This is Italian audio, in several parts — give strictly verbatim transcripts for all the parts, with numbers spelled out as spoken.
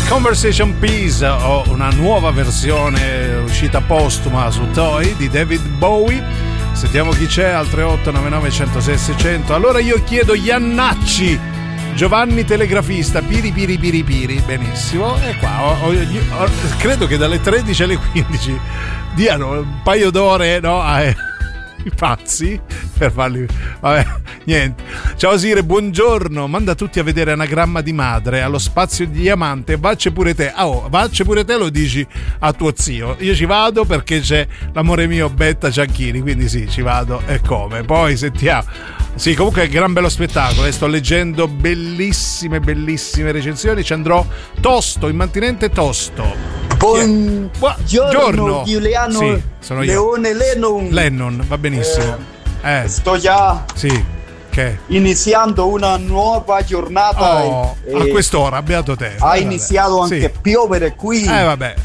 Conversation Piece, o una nuova versione uscita postuma su Toy di David Bowie. Sentiamo chi c'è al tre otto nove nove uno zero sei sei zero zero. Allora io chiedo Iannacci, Giovanni telegrafista, piri piri piri piri. Benissimo. E qua ho, ho, ho, credo che dalle tredici alle quindici diano un paio d'ore, no, ai pazzi per farli. Vabbè, niente. Ciao Sire, buongiorno. Manda tutti a vedere Anagramma di madre allo Spazio di Diamante. Vacce pure te. Oh, vacce pure te, lo dici a tuo zio. Io ci vado perché c'è l'amore mio Betta Gianchini, quindi sì, ci vado e come. Poi sentiamo. Sì, comunque è gran bello spettacolo, eh. Sto leggendo bellissime, bellissime recensioni. Ci andrò tosto, immantinente tosto. Buongiorno, Buongiorno. Giuliano. Sì, sono io. Leone Lennon. Lennon, va benissimo. Eh, eh. Sto già sì. Che? iniziando una nuova giornata. Oh, e, a quest'ora, beato te. Ha eh, iniziato vabbè. anche Sì. a piovere qui. Eh vabbè.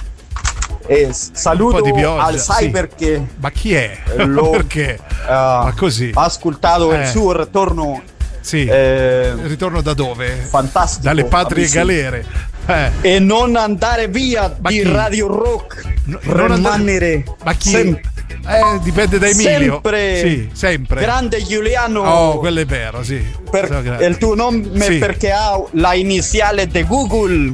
E saluto al sai sì. perché. Ma chi è? L'ho, perché? Uh, Ma così. Ha ascoltato eh. il suo ritorno. Sì. Eh, ritorno da dove? Fantastico. Dalle patrie galere. Eh. E non andare via Ma di chi? Radio Rock. No, rimanere. Ma chi? Sem- Eh, dipende da Emilio. Sempre. Sì, sempre. Grande Giuliano. Oh, quello è vero, sì. Per, il tuo nome sì. Perché ha la iniziale di Google.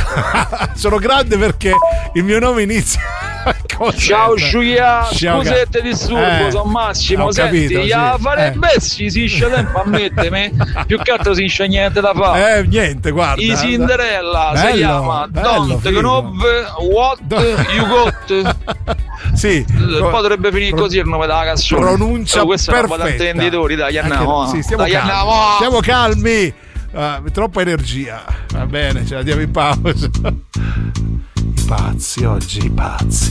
Sono grande perché il mio nome inizia. Ciao Giulia, scusate di disturbo, eh, sono Massimo. Senti, capito, sì. a fare eh. bessi si esce tempo a mettermi. Più che altro si esce niente da fare. Eh, niente, guarda. I Cinderella bello, si chiama bello, Don't figo. Know What You Got. Sì, potrebbe finire pro- così il nome della canzone. Pronuncia oh, questa perfetta. è una roba da intenditori, dai, andiamo. Anche, sì, stiamo dai, calmi. andiamo. Stiamo calmi. Uh, troppa energia. Va bene, ce la diamo in pausa. I pazzi oggi, i pazzi.